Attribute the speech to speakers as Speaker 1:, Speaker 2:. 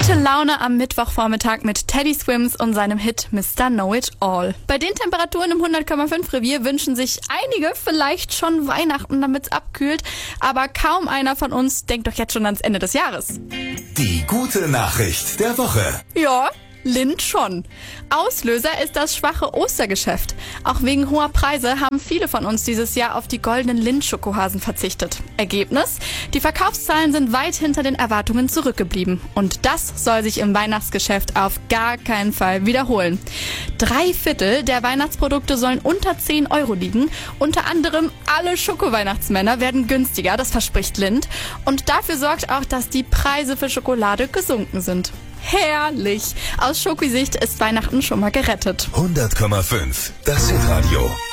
Speaker 1: Gute Laune am Mittwochvormittag mit Teddy Swims und seinem Hit Mr. Know It All. Bei den Temperaturen im 100,5 Revier wünschen sich einige vielleicht schon Weihnachten, damit's abkühlt. Aber kaum einer von uns denkt doch jetzt schon ans Ende des Jahres.
Speaker 2: Die gute Nachricht der Woche.
Speaker 1: Ja, Lind schon. Auslöser ist das schwache Ostergeschäft. Auch wegen hoher Preise haben viele von uns dieses Jahr auf die goldenen Lind-Schokohasen verzichtet. Ergebnis? Die Verkaufszahlen sind weit hinter den Erwartungen zurückgeblieben. Und das soll sich im Weihnachtsgeschäft auf gar keinen Fall wiederholen. 3/4 der Weihnachtsprodukte sollen unter 10 Euro liegen. Unter anderem alle Schoko-Weihnachtsmänner werden günstiger, das verspricht Lind. Und dafür sorgt auch, dass die Preise für Schokolade gesunken sind. Herrlich! Aus Schokosicht ist Weihnachten schon mal gerettet.
Speaker 2: 100,5. Das Hitradio.